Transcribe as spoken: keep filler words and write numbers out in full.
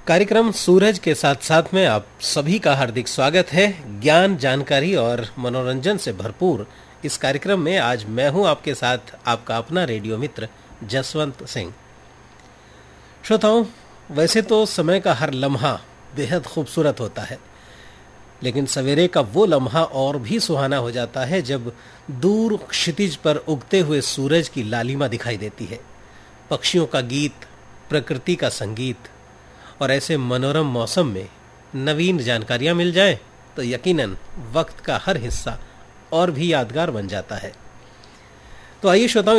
कार्यक्रम सूरज के साथ साथ में आप सभी का हार्दिक स्वागत है। ज्ञान, जानकारी और मनोरंजन से भरपूर इस कार्यक्रम में आज मैं हूं आपके साथ आपका अपना रेडियो मित्र जसवंत सिंह। श्रोताओं, वैसे तो समय का हर लम्हा बेहद खूबसूरत होता है, लेकिन सवेरे का वो लम्हा और भी सुहाना हो जाता है जब दूर क्षितिज पर उगते हुए सूरज की लालिमा दिखाई देती है। पक्षियों का गीत, प्रकृति का संगीत और ऐसे मनोरम मौसम में नवीन जानकारियां मिल जाएं तो यकीनन वक्त का हर हिस्सा और भी यादगार बन जाता है। तो आइए श्रोताओं,